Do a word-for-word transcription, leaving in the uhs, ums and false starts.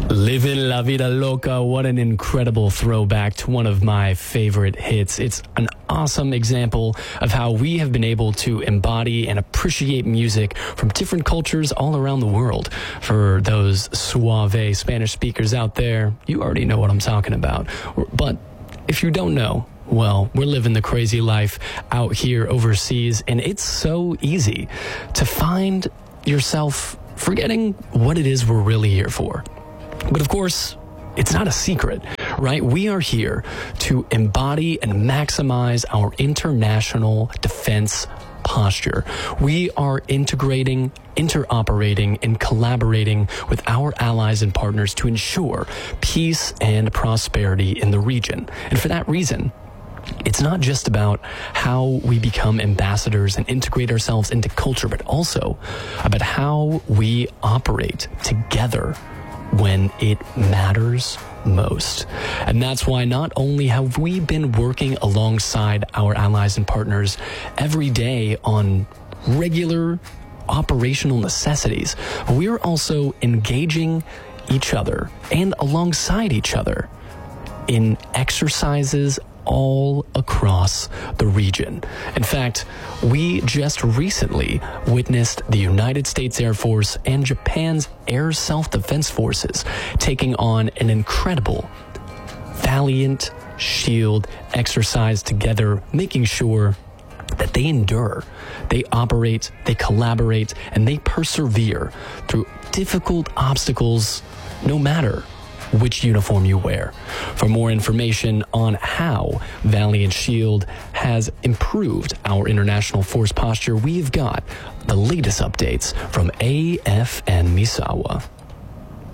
Living La Vida Loca, what an incredible throwback to one of my favorite hits. It's an awesome example of how we have been able to embody and appreciate music from different cultures all around the world. For those suave Spanish speakers out there, you already know what I'm talking about. But if you don't know, well, we're living the crazy life out here overseas, and it's so easy to find yourself forgetting what it is we're really here for. But of course, it's not a secret, right? We are here to embody and maximize our international defense posture. We are integrating, interoperating, and collaborating with our allies and partners to ensure peace and prosperity in the region. And for that reason, it's not just about how we become ambassadors and integrate ourselves into culture, but also about how we operate together when it matters most. And that's why not only have we been working alongside our allies and partners every day on regular operational necessities, we're also engaging each other and alongside each other in exercises all across the region. In fact, we just recently witnessed the United States Air Force and Japan's Air Self-Defense Forces taking on an incredible Valiant Shield exercise together, making sure that they endure, they operate, they collaborate, and they persevere through difficult obstacles, no matter which uniform you wear. For more information on how Valiant Shield has improved our international force posture, we've got the latest updates from A F N Misawa.